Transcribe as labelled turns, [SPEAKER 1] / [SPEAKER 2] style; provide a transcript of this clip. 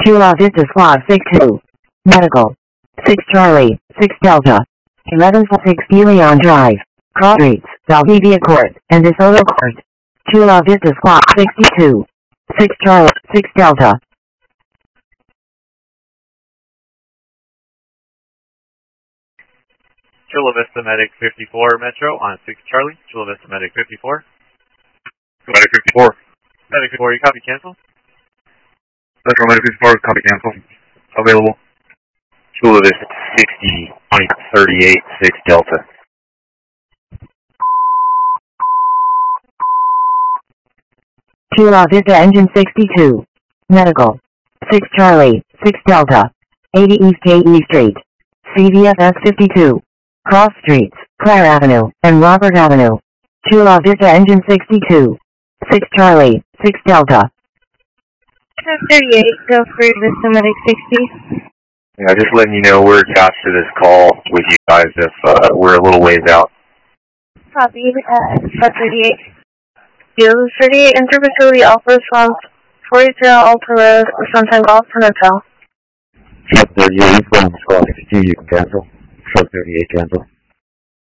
[SPEAKER 1] Chula Vista Squad 6-2. Medical. 6 Charlie, 6 Delta. 11-6 Leon Drive. Cross Streets, Valdivia Court, and DeSoto Court. Chula Vista Squad 62. 6 Charlie, 6 Delta.
[SPEAKER 2] Chula Vista Medic 54 Metro on 6 Charlie. Chula Vista Medic 54.
[SPEAKER 3] Medic 54.
[SPEAKER 2] Medic 54, you copy cancel?
[SPEAKER 3] Metro Medic 54, copy cancel. Available.
[SPEAKER 4] Chula Vista 60, 38, 6 Delta.
[SPEAKER 1] Chula Vista Engine 62. Medical. 6 Charlie, 6 Delta. 80 East KE Street. CVFS 52. Cross Streets, Clare Avenue, and Robert Avenue. Chula Vista Engine 62. 6 Charlie, 6 Delta.
[SPEAKER 5] 38, go for Vista Medic 60.
[SPEAKER 4] Yeah, just letting you know we're attached to this call with you guys if we're a little ways out.
[SPEAKER 5] Copy, 38. Deal 38, enter facility Alpha response 40 Alta Road, or sometime Golf for Hotel.
[SPEAKER 4] Truck 38, from squad 62, you can cancel. Truck 38, cancel.